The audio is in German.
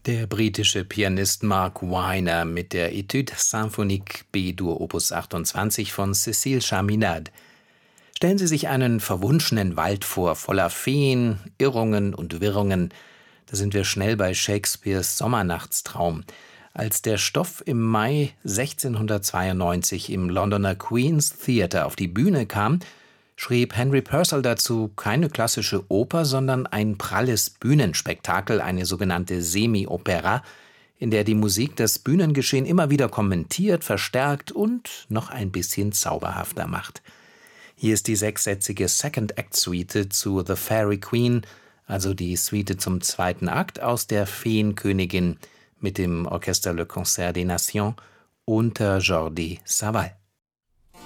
Der britische Pianist Mark Weiner mit der Étude symphonique B-Dur Opus 28 von Cécile Chaminade. Stellen Sie sich einen verwunschenen Wald vor, voller Feen, Irrungen und Wirrungen. Da sind wir schnell bei Shakespeares Sommernachtstraum. Als der Stoff im Mai 1692 im Londoner Queen's Theatre auf die Bühne kam, schrieb Henry Purcell dazu keine klassische Oper, sondern ein pralles Bühnenspektakel, eine sogenannte Semi-Opera, in der die Musik das Bühnengeschehen immer wieder kommentiert, verstärkt und noch ein bisschen zauberhafter macht. Hier ist die sechssätzige Second-Act-Suite zu The Fairy Queen, also die Suite zum zweiten Akt aus der Feenkönigin mit dem Orchester Le Concert des Nations unter Jordi Savall.